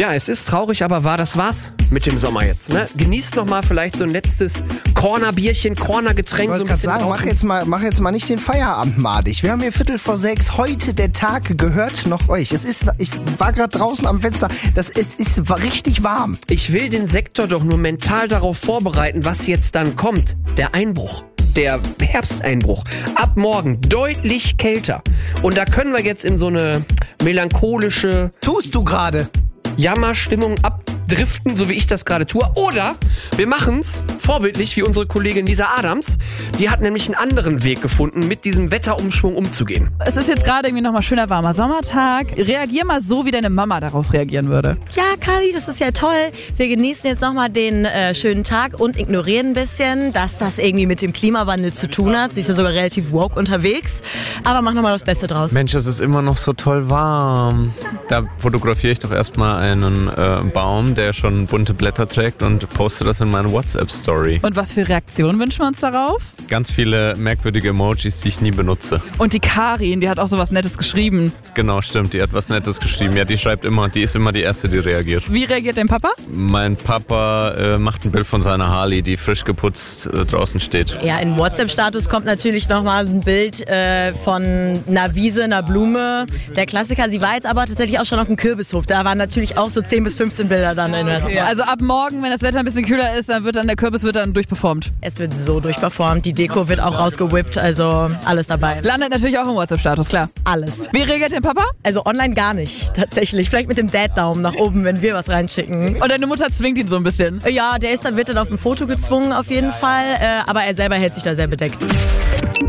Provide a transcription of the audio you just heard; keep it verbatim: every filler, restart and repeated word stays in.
Ja, es ist traurig, aber wahr, das war's mit dem Sommer jetzt. Ne? Genießt noch mal vielleicht so ein letztes Corner-Bierchen, Corner-Getränk. Ich so ein wollte bisschen gerade sagen, mach jetzt, mal, mach jetzt mal nicht den Feierabend madig. Wir haben hier Viertel vor sechs. Heute der Tag gehört noch euch. Es ist, ich war gerade draußen am Fenster. Das, es ist richtig warm. Ich will den Sektor doch nur mental darauf vorbereiten, was jetzt dann kommt. Der Einbruch. Der Herbsteinbruch. Ab morgen deutlich kälter. Und da können wir jetzt in so eine melancholische... Tust du gerade? Jammerstimmung abdriften, so wie ich das gerade tue. Oder wir machen's vorbildlich wie unsere Kollegin Lisa Adams. Die hat nämlich einen anderen Weg gefunden, mit diesem Wetterumschwung umzugehen. Es ist jetzt gerade irgendwie nochmal schöner warmer Sommertag. Reagier mal so, wie deine Mama darauf reagieren würde. Ja, Kali, das ist ja toll. Wir genießen jetzt nochmal den äh, schönen Tag und ignorieren ein bisschen, dass das irgendwie mit dem Klimawandel zu tun hat. Sie ist ja sogar relativ woke unterwegs. Aber mach nochmal das Beste draus. Mensch, es ist immer noch so toll warm. Da fotografiere ich doch erstmal einen äh, Baum, der schon bunte Blätter trägt und poste das in meine WhatsApp-Story. Und was für Reaktionen wünschen wir uns darauf? Ganz viele merkwürdige Emojis, die ich nie benutze. Und die Karin, die hat auch so was Nettes geschrieben. Genau, stimmt, die hat was Nettes geschrieben. Ja, die schreibt immer, die ist immer die Erste, die reagiert. Wie reagiert dein Papa? Mein Papa äh, macht ein Bild von seiner Harley, die frisch geputzt äh, draußen steht. Ja, in WhatsApp-Status kommt natürlich nochmal ein Bild äh, von einer Wiese, einer Blume. Der Klassiker, sie war jetzt aber tatsächlich auch schon auf dem Kürbishof. Da waren natürlich auch so zehn bis fünfzehn Bilder dann in der Ja, also ab morgen, wenn das Wetter ein bisschen kühler ist, dann wird dann der Kürbis wird dann durchperformt. Es wird so durchperformt, die Deko wird auch rausgewippt, also alles dabei. Landet natürlich auch im WhatsApp-Status, klar. Alles. Wie reagiert dein Papa? Also online gar nicht, tatsächlich. Vielleicht mit dem Dad-Daumen nach oben, wenn wir was reinschicken. Und deine Mutter zwingt ihn so ein bisschen? Ja, der ist dann, wird dann auf ein Foto gezwungen auf jeden Fall, äh, aber er selber hält sich da sehr bedeckt.